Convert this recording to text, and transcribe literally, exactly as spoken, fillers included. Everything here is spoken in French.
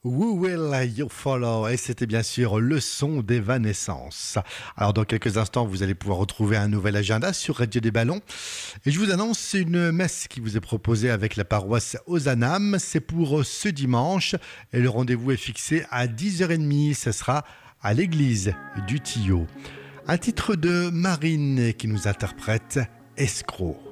We Will You Follow, et c'était bien sûr le son d'Evanescence. Alors dans quelques instants, vous allez pouvoir retrouver un nouvel agenda sur Radio des Ballons. Et je vous annonce une messe qui vous est proposée avec la paroisse Ozanam. C'est pour ce dimanche et le rendez-vous est fixé à dix heures trente. Ce sera à l'église du Tillot. Un titre de Marine qui nous interprète Escroc.